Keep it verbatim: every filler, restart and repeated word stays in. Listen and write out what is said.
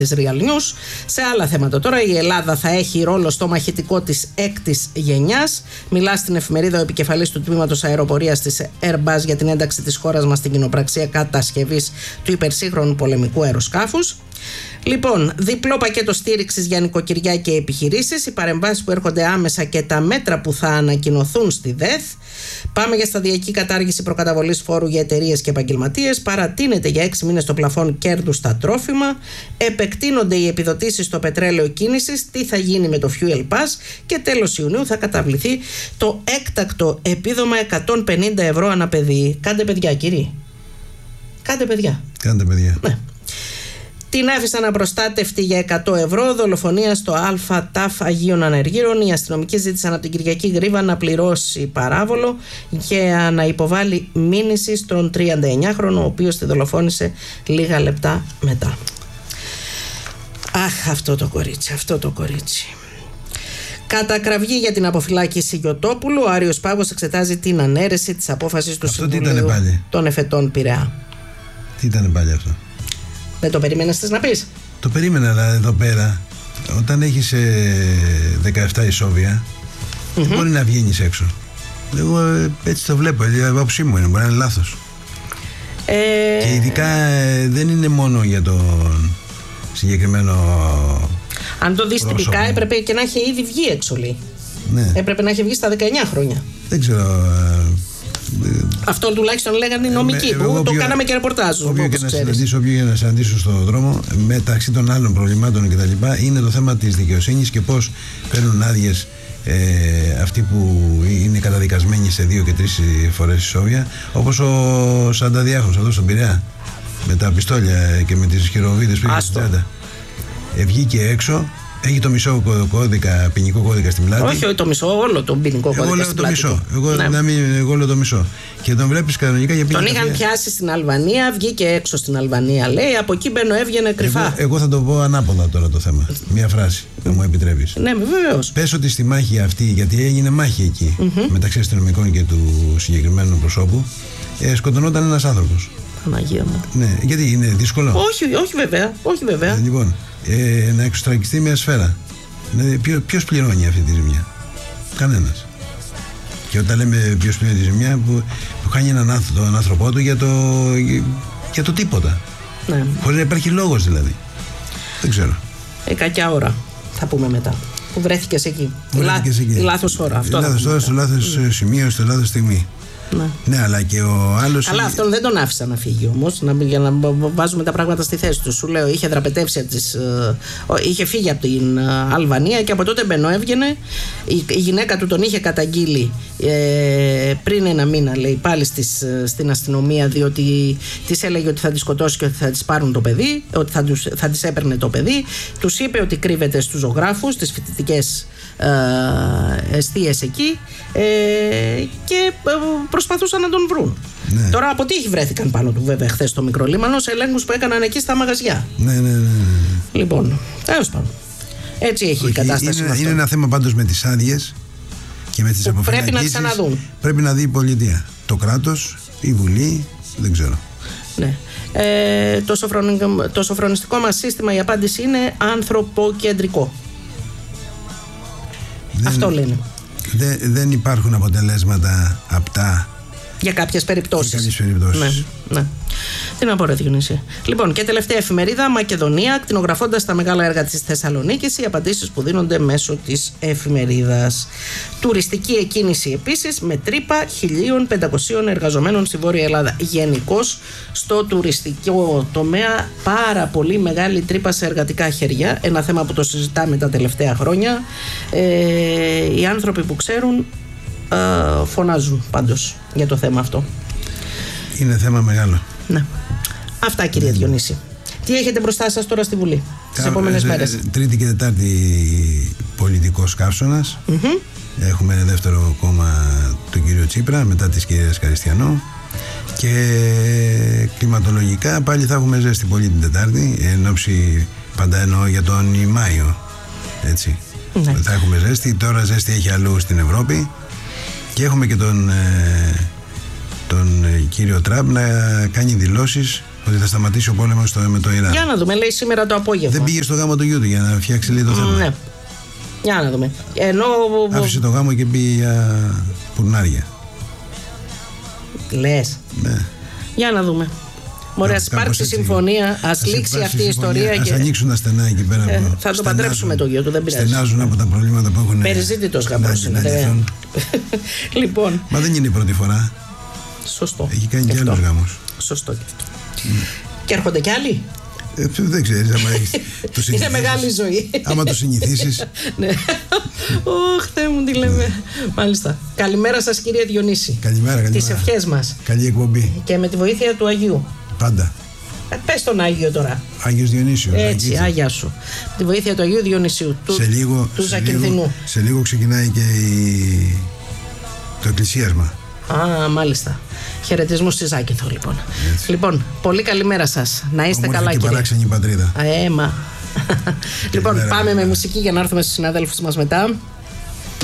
Real News. Σε άλλα θέματα τώρα, η Ελλάδα θα έχει ρόλο στο μαχητικό της έκτης γενιάς. Μιλά στην εφημερίδα ο επικεφαλής του τμήματος αεροπορίας της Airbus για την ένταξη της χώρας μας στην κοινοπραξία κατασκευής του υπερσύγχρονου πολεμικού αεροσκάφους. Λοιπόν, διπλό πακέτο στήριξης για νοικοκυριά και επιχειρήσεις, οι παρεμβάσεις που έρχονται άμεσα και τα μέτρα που θα ανακοινωθούν στη ΔΕΘ. Πάμε για σταδιακή κατάργηση προκαταβολής φόρου για εταιρείες και επαγγελματίες. Παρατείνεται για έξι μήνες το πλαφόν κέρδους στα τρόφιμα. Επεκτείνονται οι επιδοτήσεις στο πετρέλαιο κίνησης. Τι θα γίνει με το Fuel Pass. Και τέλος Ιουνίου θα καταβληθεί το έκτακτο επίδομα εκατόν πενήντα ευρώ ανά παιδί. Κάντε παιδιά, κύριοι. Κάντε παιδιά. Κάντε παιδιά. Ναι. Την άφησαν απροστάτευτη για εκατό ευρώ. Δολοφονία στο ΑΤΑΦ Αγίων Ανεργύρων. Οι αστυνομικοί ζήτησαν από την Κυριακή Γρήβα να πληρώσει παράβολο και να υποβάλει μήνυση στον τριανταεννιάχρονο, ο οποίος τη δολοφόνησε λίγα λεπτά μετά. Αχ, αυτό το κορίτσι, αυτό το κορίτσι. Κατακραυγή για την αποφυλάκηση Γιωτόπουλου. Ο Άριος Πάγος εξετάζει την ανέρεση της απόφασης του αυτό Συμβουλίου των Εφετών Πειραιά. Τι ήταν πάλι αυτό? Δεν το περίμενες θες να πεις? Το περίμενα, αλλά εδώ πέρα όταν έχεις ε, δεκαεπτά ισόβια mm-hmm. δεν μπορεί να βγαίνεις έξω. Εγώ ε, έτσι το βλέπω, η άποψή μου είναι, μπορεί να είναι λάθος. Ε... Και ειδικά ε, δεν είναι μόνο για τον συγκεκριμένο. Αν το δεις τυπικά έπρεπε και να είχε ήδη βγει έξω, λέει. Ναι. Έπρεπε να έχει βγει στα δεκαεννιά χρόνια. Δεν ξέρω. Ε, Αυτό τουλάχιστον λέγανε οι νομικοί ε, που το κάναμε και ρεπορτάζ. Όποιο και να συναντήσω, όποιο και να συναντήσω στον δρόμο, μεταξύ των άλλων προβλημάτων κτλ., είναι το θέμα της δικαιοσύνης και πώς παίρνουν άδειες ε, αυτοί που είναι καταδικασμένοι σε δύο και τρεις φορές ισόβια, όπως ο Σανταδιάχος εδώ στον Πειραιά, με τα πιστόλια και με τις χειροβίδες που είχε στην τσάντα. Ε, βγήκε έξω. Έχει το μισό κώδικα, ποινικό κώδικα στην πλάτη. Όχι, όχι το μισό, όλο το ποινικό κώδικα. Εγώ λέω στην το πλάτη. μισό. Εγώ, ναι. να μην, εγώ λέω το μισό. Και τον βλέπεις κανονικά για Τον είχαν πιάσει στην Αλβανία, βγήκε έξω στην Αλβανία, λέει. Από εκεί μπαίνω, έβγαινε κρυφά. Εγώ, εγώ θα το πω ανάποδα τώρα το θέμα. Μία φράση, θα μου επιτρέπεις. Ναι, βεβαίως. Πες ότι στη μάχη αυτή, γιατί έγινε μάχη εκεί mm-hmm. μεταξύ αστυνομικών και του συγκεκριμένου προσώπου, ε, σκοτωνόταν ένας άνθρωπος. Παναγία μου. Ναι, γιατί είναι δύσκολο. Όχι, όχι βέβαια. Όχι, βέβαια. Ε, λοιπόν, ε, να εξωστρακιστεί μια σφαίρα. Ποιο, ποιος πληρώνει αυτή τη ζημιά? Κανένας. Και όταν λέμε ποιος πληρώνει τη ζημιά, που, που χάνει έναν άνθρωπο, τον άνθρωπό του για το, για το τίποτα. Ναι. Χωρίς να υπάρχει λόγος δηλαδή. Δεν ξέρω. Ε, κακιά ώρα θα πούμε μετά. Που βρέθηκες εκεί. Βρέθηκες εκεί. Η λάθος ώρα. Αυτό η λάθος ώρα, στο λάθος mm. σημείο, στο λάθος στιγμή. Ναι. ναι, αλλά και ο άλλος. Αλλά αυτόν δεν τον άφησα να φύγει όμως, να, για να βάζουμε τα πράγματα στη θέση του. Σου λέω, είχε δραπετεύσει από τις, uh, είχε φύγει από την uh, Αλβανία και από τότε μπαινό έβγαινε. Η, η γυναίκα του τον είχε καταγγείλει ε, πριν ένα μήνα, λέει, πάλι στις, στην αστυνομία, διότι της έλεγε ότι θα τη σκοτώσει και ότι θα της πάρουν το παιδί, ότι θα, τους, θα της έπαιρνε το παιδί. Τους είπε ότι κρύβεται στους ζωγράφους, στις φοιτητικές uh, εστίες εκεί ε, και uh, προσπαθούσαν να τον βρουν. Ναι. Τώρα από τι βρέθηκαν πάνω του, βέβαια, χθες στο Μικρολίμανο, σε ελέγχους που έκαναν εκεί στα μαγαζιά. Ναι, ναι, ναι. ναι. Λοιπόν, τέλος πάντων. Έτσι έχει η κατάσταση. Είναι, είναι ένα θέμα πάντως με τις άδειες και με τις αποφυλακίσεις. Πρέπει να τις αναδούν. Πρέπει να δει η πολιτεία. Το κράτος, η Βουλή, δεν ξέρω. Ναι. Ε, το, σοφρονι... το σοφρονιστικό μας σύστημα, η απάντηση είναι ανθρωποκεντρικό. Δεν... Αυτό λένε. Δεν, δεν υπάρχουν αποτελέσματα απτά για κάποιες περιπτώσεις. Για κάποιες περιπτώσεις. Ναι, ναι. Τι να πω, ρε Διονύση. Λοιπόν, και τελευταία εφημερίδα, Μακεδονία, κτηνογραφώντας τα μεγάλα έργα της Θεσσαλονίκης, οι απαντήσεις που δίνονται μέσω της εφημερίδας. Τουριστική εκκίνηση επίσης, με τρύπα χίλια πεντακόσιων εργαζομένων στη Βόρεια Ελλάδα. Γενικώς στο τουριστικό τομέα, πάρα πολύ μεγάλη τρύπα σε εργατικά χέρια. Ένα θέμα που το συζητάμε τα τελευταία χρόνια. Ε, οι άνθρωποι που ξέρουν Uh, φωνάζουν πάντως για το θέμα αυτό. Είναι θέμα μεγάλο. Ναι. Αυτά, κύριε mm. Διονύση. Τι έχετε μπροστά σας τώρα στη Βουλή τις επόμενες μέρες? Τρίτη και Τετάρτη πολιτικός καύσωνας. Mm-hmm. Έχουμε ένα δεύτερο κόμμα, τον κύριο Τσίπρα, μετά της κυρίας Καριστιανό. Και κλιματολογικά πάλι θα έχουμε ζέστη πολύ την Τετάρτη, εν ώψη, πάντα εννοώ για τον Μάιο, έτσι. Mm-hmm. Θα έχουμε ζέστη. Τώρα ζέστη έχει αλλού στην Ευρώπη. Και έχουμε και τον, ε, τον ε, κύριο Τραμπ να κάνει δηλώσεις Ότι θα σταματήσει ο πόλεμος με το Ιράν. Για να δούμε, λέει σήμερα το απόγευμα. Δεν πήγε στο γάμο του γιού του για να φτιάξει λίγο το θέμα. Ναι. Για να δούμε. Ενώ... Άφησε το γάμο και πήγε για πουρνάρια. Λες. Ναι. Για να δούμε. Μωρέ, ας υπάρξει συμφωνία, ας λήξει αυτή η ιστορία. Ας και... ανοίξουν τα στενά εκεί πέρα. Ε, θα το παντρέψουμε το γιο του, δεν πειράζει. Στενάζουν από τα προβλήματα που έχουν. Περιζήτητος γαμπρός είναι. Λοιπόν. Μα δεν είναι η πρώτη φορά. Σωστό. Έχει κάνει και άλλους γάμους. Σωστό και αυτό. Mm. Και έρχονται κι άλλοι. Ε, δεν ξέρεις, άμα έχεις το είναι μεγάλη ζωή. Άμα το συνηθίσεις. Ναι. Ωχ, Θεέ μου, τι λέμε. Μάλιστα. Καλημέρα σας, κύριε Διονύση. Καλημέρα, καλημέρα. Τις ευχές μας. Καλή εκπομπή. Και με τη βοήθεια του Αγίου. Πάντα. Ε, πες τον Άγιο τώρα. Άγιος Διονύσιος. Έτσι, Αγίτσα. Άγια σου. Με τη βοήθεια του Αγίου Διονυσίου. Του, σε λίγο, του σε λίγο, σε λίγο ξεκινάει και η... το εκκλησίασμα. Α, μάλιστα. Χαιρετισμούς στη Ζάκυνθο, λοιπόν. Έτσι. Λοιπόν, πολύ καλημέρα σας. Να είστε όμορφη καλά, και κύριε. παράξενη πατρίδα. Α, έμα. Λοιπόν, πάμε με μουσική για να έρθουμε στους συναδέλφους μας μετά.